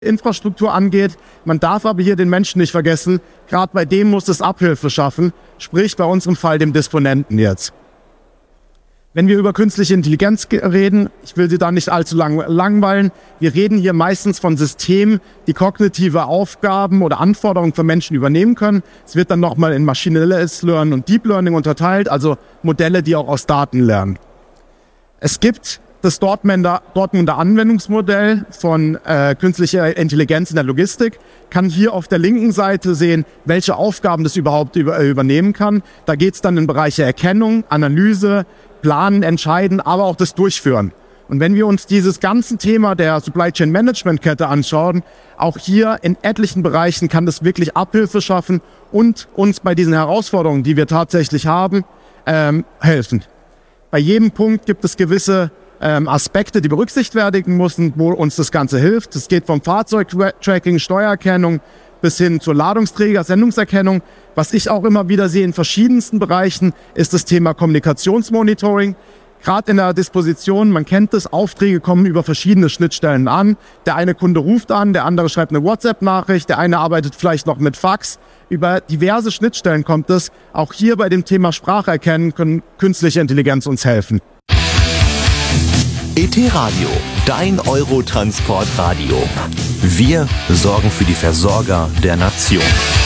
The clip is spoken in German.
Infrastruktur angeht. Man darf aber hier den Menschen nicht vergessen. Gerade bei dem muss es Abhilfe schaffen, sprich bei unserem Fall dem Disponenten jetzt. Wenn wir über künstliche Intelligenz reden, ich will Sie da nicht allzu langweilen, wir reden hier meistens von Systemen, die kognitive Aufgaben oder Anforderungen für Menschen übernehmen können. Es wird dann nochmal in maschinelles Lernen und Deep Learning unterteilt, also Modelle, die auch aus Daten lernen. Es gibt das Dortmunder Anwendungsmodell von künstlicher Intelligenz in der Logistik, kann hier auf der linken Seite sehen, welche Aufgaben das überhaupt übernehmen kann. Da geht es dann in Bereiche Erkennung, Analyse, Planen, Entscheiden, aber auch das Durchführen. Und wenn wir uns dieses ganze Thema der Supply Chain Management Kette anschauen, auch hier in etlichen Bereichen kann das wirklich Abhilfe schaffen und uns bei diesen Herausforderungen, die wir tatsächlich haben, helfen. Bei jedem Punkt gibt es gewisse Aspekte, die berücksichtigt werden müssen, wo uns das Ganze hilft. Es geht vom Fahrzeugtracking, Steuererkennung bis hin zur Ladungsträger, Sendungserkennung. Was ich auch immer wieder sehe in verschiedensten Bereichen, ist das Thema Kommunikationsmonitoring. Gerade in der Disposition, man kennt es, Aufträge kommen über verschiedene Schnittstellen an. Der eine Kunde ruft an, der andere schreibt eine WhatsApp-Nachricht, der eine arbeitet vielleicht noch mit Fax. Über diverse Schnittstellen kommt es. Auch hier bei dem Thema Spracherkennen können künstliche Intelligenz uns helfen. ET Radio, dein Eurotransportradio. Wir sorgen für die Versorger der Nation.